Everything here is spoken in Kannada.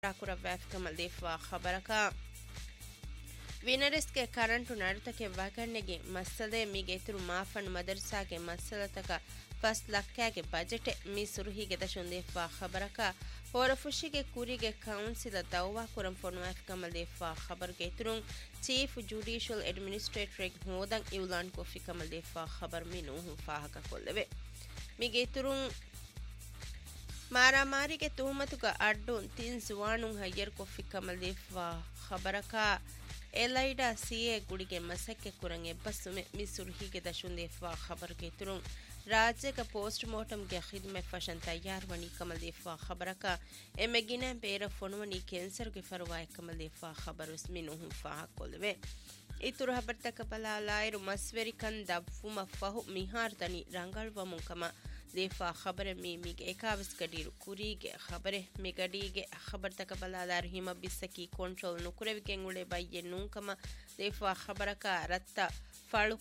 rakura vafkamal defa khabaraka ವಿನರಿಸ್ಗೆ current ನಡತಕ್ಕೆ ವಗಣ್ಣೆಗೆ ಮಸದೆ ಮಿಗೆ ಇತರು ಮಾಫನ್ ಮದರ್ಸಾಗೆ ಮಸಲತಕ ಫಸ್ ಲಕ್ಕಾಗೆ budget ಮಿ ಸುರುಹಿಗೆ ದಶುಂದೇಫಾ ಖಬರಕ ಹೊರಫುಶಿಗೆ ಕುರಿಗೆ council ದೌವಾ ಕುರಂ ಫೊನುವಾಫ್ Kamal ದೇಫಾ ಖಬರ್ಗೆ ಇತರು chief judicial administrator ಹೋದಂ ಇವ್ಲಾನ್ ಕೊಫಿ Kamal ದೇಫಾ ಖಬರ್ ಮಿ ನೂಹು ಫಾಹಕ ಕೊಲ್ಲವೆ ಮಿಗೆ ಇತರು ಮಾರಾಮಾರಿಗೆ ತುಹಮತುಗ ಅಡ್ಡುನ್ ತಿನ್ ಜುವಾನುಂ ಹಯ್ಯರ್ ಕೊಫಿ ಕಮಲ್ ದೇಫಾ ಖಬರಕ ಎಲೈಡಾ ಸಿಎ ಗುಡಿಗೆ ಮಸಕ್ಕೆ ಕುರಂ ಎಬ್ಬಸುಮೆ ಮಿಸುರು ಹೀಗೆ ದಶುಂದೇಫಾ ಖಬರ್ಗೆ ತುರುಂ ರಾಜ್ಯಕ ಪೋಸ್ಟ್ ಮಾರ್ಟಮ್ಗೆ ಖಿದ್ಮೆ ಫಶನ್ ತಯ್ಯಾರ್ ವಣಿ ಕಮಲ್ ದೇಫಾ ಖಬರಕ ಎಮೆಗಿನ ಬೇರ ಫೊನುವನಿ ಕ್ಯಾನ್ಸರ್ಗೆ ಫರುವಾಯ ಕಮಲ್ ದೇಫಾ ಖಬರ್ ಉಸ್ಮಿನುಹು ಫಾಹ ಕೊಲ್ವೆ ಇತುರು ಹಬರ್ತಕ ಬಲಾಲಾಯರು ಮಸ್ವೆರಿಕನ್ ದವ್ವುಮ ಫಹು ಮಿಹಾರ್ ತನಿ ರಂಗಳ್ವಮುಂ ಕಮ ದೇಫಾ ಖಬರೆ ಮೀಮಿಗೆ ಏಕಾವಿಸ್ ಗಡೀರು ಕುರಿಗೆ ಖಬರೆ ಮಿಗಡೀಗೆ ಖಬರ್ತಕ ಬಲಾಲಾರು ಹಿಮ ಬಿಸ್ಸಕಿ ಕಂಟ್ರೋಲ್ ನುಕುರೆವಿಕೆಂಗುಳೆ ಬಯ್ಯೆ ನೂಂಕಮ ದೇಫಾ ಖಬರಕ ರತ್ತ ಫಳು